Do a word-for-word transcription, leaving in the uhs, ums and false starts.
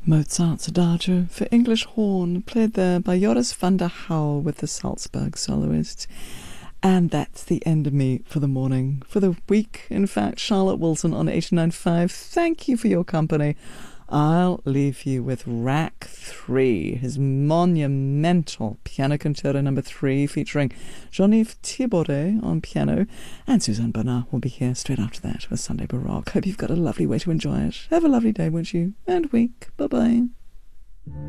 Mozart's Adagio for English horn, played there by Joris van der Houw with the Salzburg soloists. And that's the end of me for the morning, for the week. In fact, Charlotte Wilson on eighty-nine point five. Thank you for your company. I'll leave you with Rack three, his monumental piano concerto number three, featuring Jean-Yves Thibaudet on piano, and Suzanne Bernard will be here straight after that with Sunday Baroque. Hope you've got a lovely way to enjoy it. Have a lovely day, won't you? And week. Bye-bye.